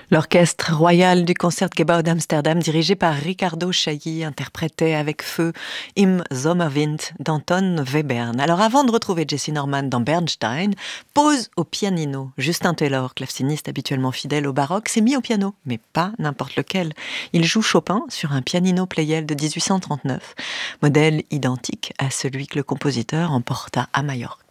L'orchestre royal du Concertgebouw d'Amsterdam, dirigé par Ricardo Chailly, interprétait avec feu Im Sommerwind d'Anton Webern. Alors avant de retrouver Jessye Norman dans Bernstein, pause au pianino. Justin Taylor, claveciniste habituellement fidèle au baroque, s'est mis au piano, mais pas n'importe lequel. Il joue Chopin sur un pianino Pleyel de 1839, modèle identique à celui que le compositeur emporta à Majorque.